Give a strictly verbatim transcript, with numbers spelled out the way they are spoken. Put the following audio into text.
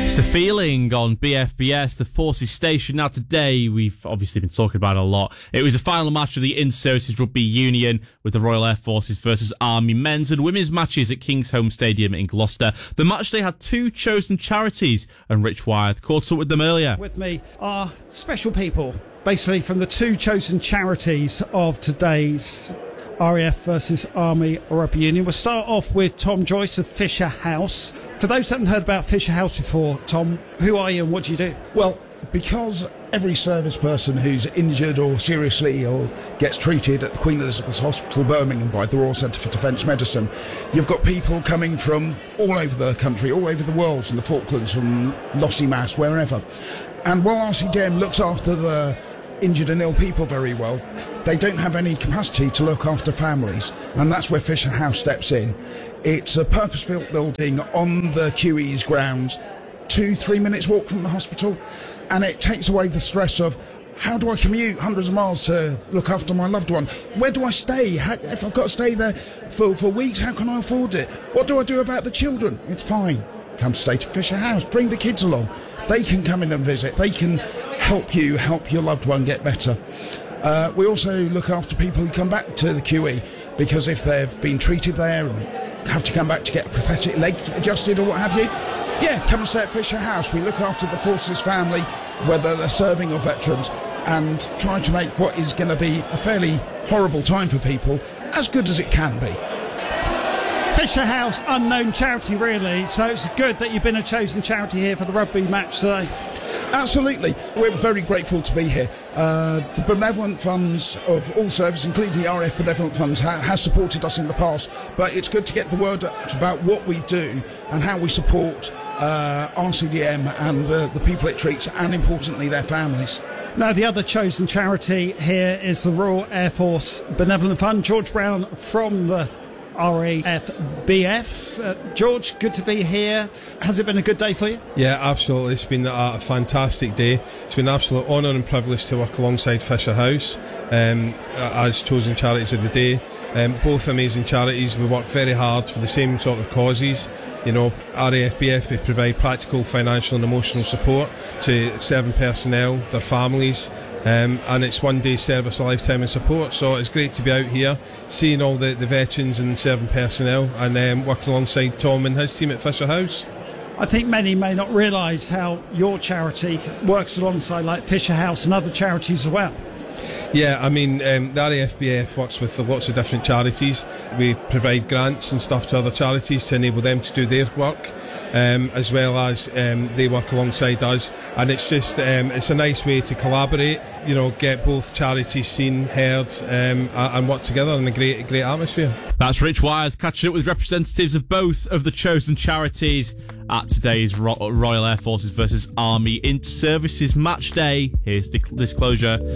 The Feeling on B F B S, the Forces Station. Now today, we've obviously been talking about it a lot. It was the final match of the Inter-Services Rugby Union with the Royal Air Forces versus Army men's and women's matches at Kingsholm Stadium in Gloucester. The match day had two chosen charities, and Rich Wyeth caught up with them earlier. With me are special people, basically from the two chosen charities of today's R A F versus Army Rugby Union. We'll start off with Tom Joyce of Fisher House. For those that haven't heard about Fisher House before, Tom, who are you and what do you do? Well, because every service person who's injured or seriously ill gets treated at the Queen Elizabeth Hospital, Birmingham, by the Royal Centre for Defence Medicine, you've got people coming from all over the country, all over the world, from the Falklands, from Lossiemouth, wherever. And while R C D M looks after the injured and ill people very well, they don't have any capacity to look after families, and that's where Fisher House steps in. It's a purpose-built building on the Q E's grounds, two, three minutes walk from the hospital, and it takes away the stress of how do I commute hundreds of miles to look after my loved one? Where do I stay? How, if I've got to stay there for, for weeks, how can I afford it? What do I do about the children? It's fine. Come stay to Fisher House. Bring the kids along. They can come in and visit. They can help you help your loved one get better. Uh, we also look after people who come back to the Q E, because if they've been treated there and have to come back to get a prosthetic leg adjusted or what have you, yeah, come and stay at Fisher House. We look after the Forces family, whether they're serving or veterans, and try to make what is going to be a fairly horrible time for people as good as it can be. Fisher House, unknown charity really, so it's good that you've been a chosen charity here for the rugby match today. Absolutely. We're very grateful to be here. Uh, the benevolent funds of all services, including the R A F Benevolent Funds, ha- has supported us in the past, but it's good to get the word out about what we do and how we support uh, R C D M and the, the people it treats, and importantly their families. Now, the other chosen charity here is the Royal Air Force Benevolent Fund. George Brown from the R A F B F. Uh, George, good to be here. Has it been a good day for you? Yeah, absolutely. It's been a, a fantastic day. It's been an absolute honour and privilege to work alongside Fisher House um, as chosen charities of the day. Um, both amazing charities. We work very hard for the same sort of causes. You know, R A F B F, we provide practical, financial and emotional support to serving personnel, their families. Um, and it's one day service, a lifetime of support, so it's great to be out here seeing all the, the veterans and serving personnel, and um, working alongside Tom and his team at Fisher House. I think many may not realise how your charity works alongside like Fisher House and other charities as well. Yeah, I mean, um, the R A F B F works with lots of different charities. We provide grants and stuff to other charities to enable them to do their work, um, as well as um, they work alongside us. And it's just, um, it's a nice way to collaborate, you know, get both charities seen, heard, um, and work together in a great, great atmosphere. That's Rich Wyeth catching up with representatives of both of the chosen charities at today's Ro- Royal Air Forces versus Army Inter-Services match day. Here's disclosure.